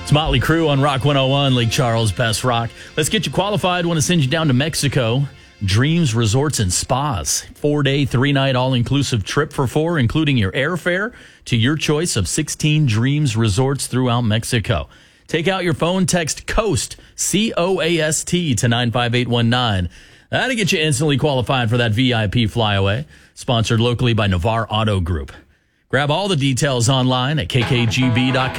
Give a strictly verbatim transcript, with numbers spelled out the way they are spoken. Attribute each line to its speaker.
Speaker 1: It's Motley Crue on Rock one oh one, Lake Charles, Best Rock. Let's get you qualified. Want to send you down to Mexico. Dreams Resorts and Spas. Four-day, three-night, all-inclusive trip for four, including your airfare to your choice of sixteen Dreams Resorts throughout Mexico. Take out your phone, text COAST, C O A S T, to nine five eight one nine. That'll get you instantly qualified for that V I P flyaway. Sponsored locally by Navarre Auto Group. Grab all the details online at k k g b dot com.